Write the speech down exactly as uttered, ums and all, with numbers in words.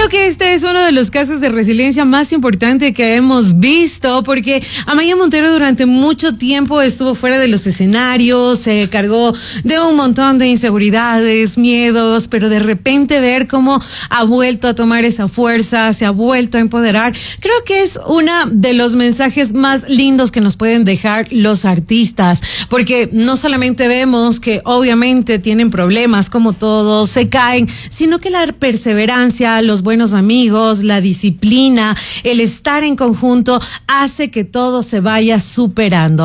Creo que este es uno de los casos de resiliencia más importante que hemos visto, porque Amaya Montero durante mucho tiempo estuvo fuera de los escenarios, se cargó de un montón de inseguridades, miedos, pero de repente ver cómo ha vuelto a tomar esa fuerza, se ha vuelto a empoderar, creo que es uno de los mensajes más lindos que nos pueden dejar los artistas, porque no solamente vemos que obviamente tienen problemas como todos, se caen, sino que la perseverancia, los buenos amigos, la disciplina, el estar en conjunto hace que todo se vaya superando.